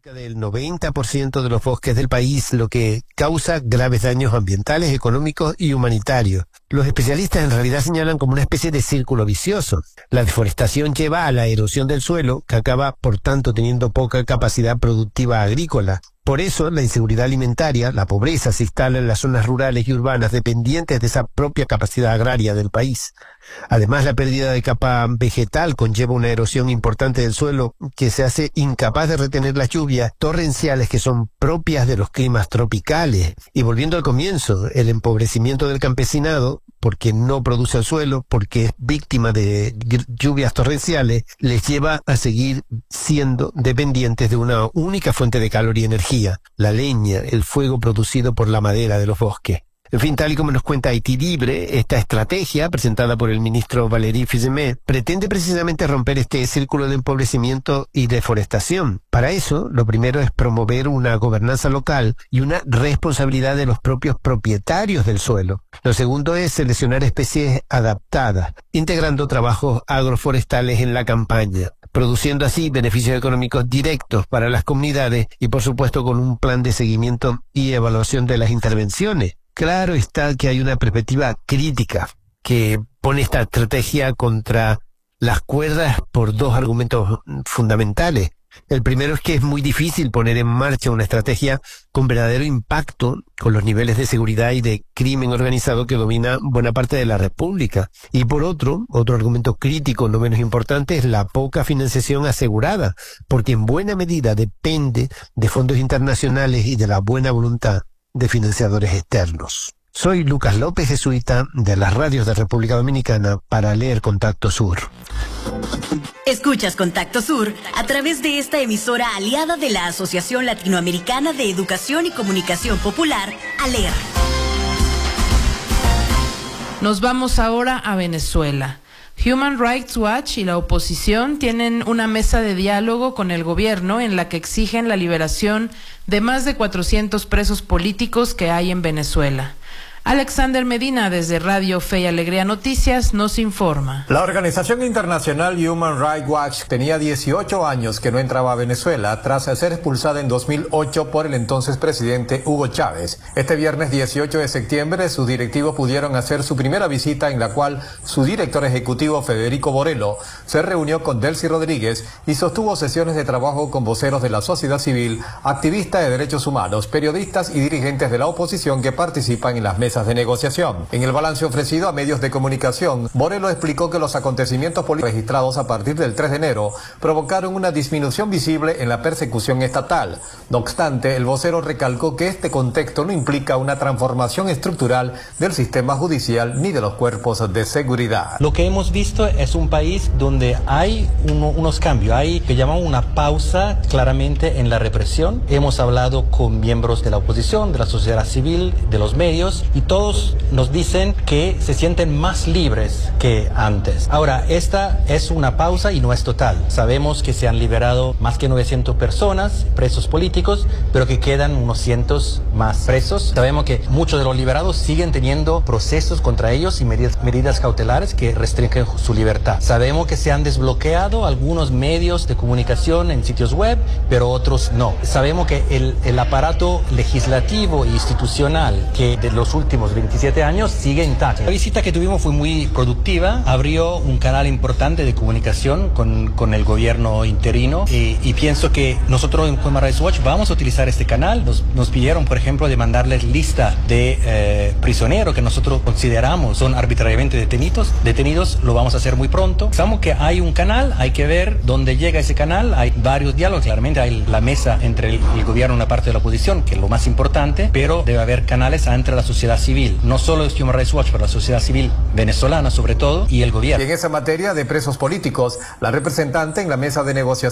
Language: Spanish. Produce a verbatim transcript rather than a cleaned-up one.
Cerca del noventa por ciento de los bosques del país, lo que causa graves daños ambientales, económicos y humanitarios. Los especialistas en realidad señalan como una especie de círculo vicioso. La deforestación lleva a la erosión del suelo, que acaba por tanto teniendo poca capacidad productiva agrícola. Por eso, la inseguridad alimentaria, la pobreza se instala en las zonas rurales y urbanas dependientes de esa propia capacidad agraria del país. Además, la pérdida de capa vegetal conlleva una erosión importante del suelo que se hace incapaz de retener las lluvias torrenciales que son propias de los climas tropicales. Y volviendo al comienzo, el empobrecimiento del campesinado, porque no produce el suelo, porque es víctima de lluvias torrenciales, les lleva a seguir siendo dependientes de una única fuente de calor y energía, la leña, el fuego producido por la madera de los bosques. En fin, tal y como nos cuenta Haití Libre, esta estrategia, presentada por el ministro Valéry Fizemet, pretende precisamente romper este círculo de empobrecimiento y deforestación. Para eso, lo primero es promover una gobernanza local y una responsabilidad de los propios propietarios del suelo. Lo segundo es seleccionar especies adaptadas, integrando trabajos agroforestales en la campaña, produciendo así beneficios económicos directos para las comunidades y, por supuesto, con un plan de seguimiento y evaluación de las intervenciones. Claro está que hay una perspectiva crítica que pone esta estrategia contra las cuerdas por dos argumentos fundamentales. El primero es que es muy difícil poner en marcha una estrategia con verdadero impacto con los niveles de seguridad y de crimen organizado que domina buena parte de la República. Y por otro, otro argumento crítico no menos importante es la poca financiación asegurada, porque en buena medida depende de fondos internacionales y de la buena voluntad de financiadores externos. Soy Lucas López, jesuita de las radios de República Dominicana, para leer Contacto Sur. Escuchas Contacto Sur a través de esta emisora aliada de la Asociación Latinoamericana de Educación y Comunicación Popular, ALER. Nos vamos ahora a Venezuela. Human Rights Watch y la oposición tienen una mesa de diálogo con el gobierno en la que exigen la liberación de más de cuatrocientos presos políticos que hay en Venezuela. Alexander Medina, desde Radio Fe y Alegría Noticias, nos informa. La organización internacional Human Rights Watch tenía dieciocho años que no entraba a Venezuela tras ser expulsada en dos mil ocho por el entonces presidente Hugo Chávez. Este viernes dieciocho de septiembre, sus directivos pudieron hacer su primera visita, en la cual su director ejecutivo Federico Borello se reunió con Delcy Rodríguez y sostuvo sesiones de trabajo con voceros de la sociedad civil, activistas de derechos humanos, periodistas y dirigentes de la oposición que participan en las mesas de negociación. En el balance ofrecido a medios de comunicación, Borello explicó que los acontecimientos políticos registrados a partir del tres de enero provocaron una disminución visible en la persecución estatal. No obstante, el vocero recalcó que este contexto no implica una transformación estructural del sistema judicial ni de los cuerpos de seguridad. Lo que hemos visto es un país donde hay uno, unos cambios, hay que llamamos una pausa claramente en la represión. Hemos hablado con miembros de la oposición, de la sociedad civil, de los medios, y todos nos dicen que se sienten más libres que antes. Ahora, esta es una pausa y no es total. Sabemos que se han liberado más que novecientas personas, presos políticos, pero que quedan unos cientos más presos. Sabemos que muchos de los liberados siguen teniendo procesos contra ellos y medidas, medidas cautelares que restringen su libertad. Sabemos que se han desbloqueado algunos medios de comunicación en sitios web, pero otros no. Sabemos que el, el aparato legislativo e institucional que de los últimos veintisiete años sigue intacto. La visita que tuvimos fue muy productiva, abrió un canal importante de comunicación con, con el gobierno interino y, y pienso que nosotros en Human Rights Watch vamos a utilizar este canal. Nos, nos pidieron, por ejemplo, de mandarles lista de eh, prisioneros que nosotros consideramos son arbitrariamente detenidos. Detenidos, lo vamos a hacer muy pronto. Sabemos que hay un canal, hay que ver dónde llega ese canal. Hay varios diálogos, claramente hay la mesa entre el, el gobierno y una parte de la oposición, que es lo más importante, pero debe haber canales entre la sociedad civil, no solo es Human Rights Watch, pero la sociedad civil venezolana sobre todo, y el gobierno. Y en esa materia de presos políticos, la representante en la mesa de negociación